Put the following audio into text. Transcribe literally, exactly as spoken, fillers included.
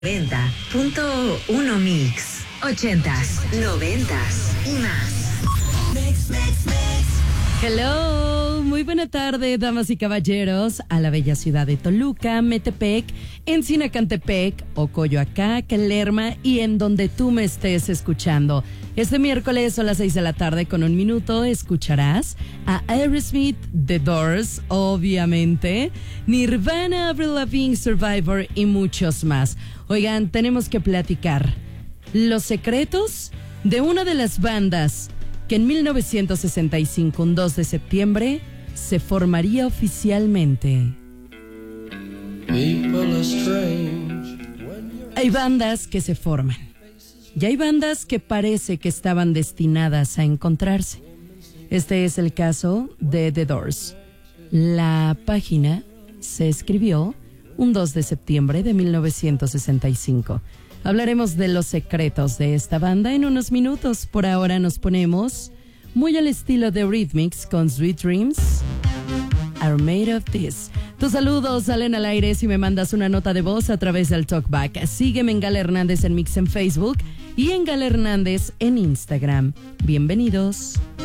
noventa punto uno Mix. Ochentas, noventas y más. Mix, mix, mix. Hello, muy buena tarde, damas y caballeros, a la bella ciudad de Toluca, Metepec, Encinacantepec, Ocoyoacá, Lerma y en donde tú me estés escuchando. Este miércoles a las seis de la tarde con un minuto escucharás a Aerosmith, The Doors, obviamente, Nirvana, Avril Lavigne, Survivor y muchos más. Oigan, tenemos que platicar los secretos de una de las bandas que en mil novecientos sesenta y cinco, un dos de septiembre, se formaría oficialmente. Hay bandas que se forman y hay bandas que parece que estaban destinadas a encontrarse. Este es el caso de The Doors. La página se escribió un dos de septiembre de mil novecientos sesenta y cinco. Hablaremos de los secretos de esta banda en unos minutos. Por ahora nos ponemos muy al estilo de Eurythmics con Sweet Dreams Are Made of This. Tus saludos salen al aire si me mandas una nota de voz a través del Talkback. Sígueme en Gala Hernández en Mix en Facebook y en Gala Hernández en Instagram. Bienvenidos.